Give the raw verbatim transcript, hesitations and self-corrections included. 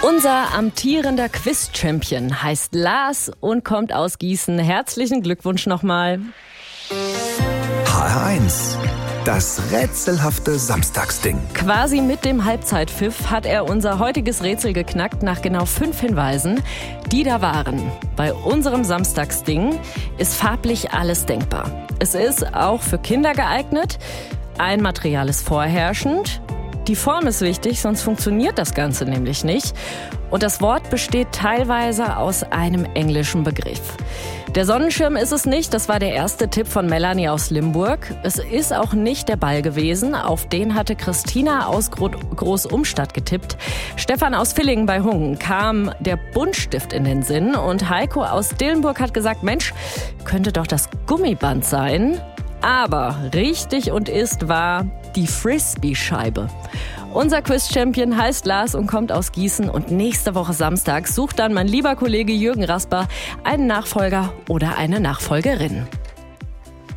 Unser amtierender Quiz-Champion heißt Lars und kommt aus Gießen. Herzlichen Glückwunsch nochmal. H R eins. Das rätselhafte Samstagsding. Quasi mit dem Halbzeitpfiff hat er unser heutiges Rätsel geknackt nach genau fünf Hinweisen, die da waren. Bei unserem Samstagsding ist farblich alles denkbar. Es ist auch für Kinder geeignet. Ein Material ist vorherrschend. Die Form ist wichtig, sonst funktioniert das Ganze nämlich nicht. Und das Wort besteht teilweise aus einem englischen Begriff. Der Sonnenschirm ist es nicht, das war der erste Tipp von Melanie aus Limburg. Es ist auch nicht der Ball gewesen, auf den hatte Christina aus Großumstadt getippt. Stefan aus Villingen bei Hungen kam der Buntstift in den Sinn und Heiko aus Dillenburg hat gesagt, Mensch, könnte doch das Gummiband sein. Aber richtig und ist wahr die Frisbee-Scheibe. Unser Quiz-Champion heißt Lars und kommt aus Gießen. Und nächste Woche Samstag sucht dann mein lieber Kollege Jürgen Rasper einen Nachfolger oder eine Nachfolgerin.